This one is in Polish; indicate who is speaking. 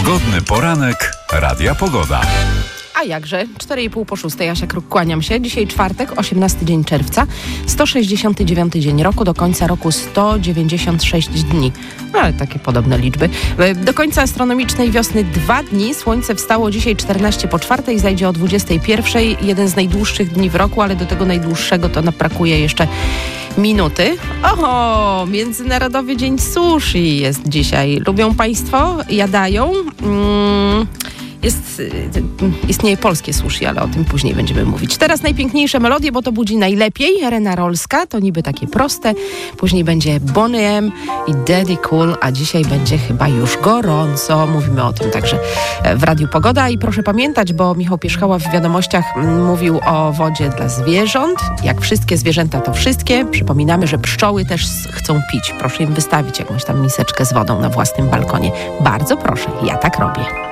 Speaker 1: Pogodny poranek Radia Pogoda.
Speaker 2: A jakże, 4,5 po 6, Asia Kruk, kłaniam się. Dzisiaj czwartek, 18 dzień czerwca, 169 dzień roku, do końca roku 196 dni. Ale takie podobne liczby. Do końca astronomicznej wiosny 2 dni. Słońce wstało dzisiaj 14 po 4, zajdzie o 21. Jeden z najdłuższych dni w roku, ale do tego najdłuższego to brakuje jeszcze minuty. Oho, Międzynarodowy Dzień Sushi jest dzisiaj. Lubią Państwo? Jadają? Istnieje polskie sushi, ale o tym później będziemy mówić. Teraz najpiękniejsze melodie, bo to budzi najlepiej. Rena Rolska, to niby takie proste. Później będzie Boney M i Daddy Cool, a dzisiaj będzie chyba już gorąco. Mówimy o tym także w Radiu Pogoda. I proszę pamiętać, bo Michał Pierzchała w wiadomościach mówił o wodzie dla zwierząt. Jak wszystkie zwierzęta, to wszystkie. Przypominamy, że pszczoły też chcą pić. Proszę im wystawić jakąś tam miseczkę z wodą na własnym balkonie. Bardzo proszę, ja tak robię.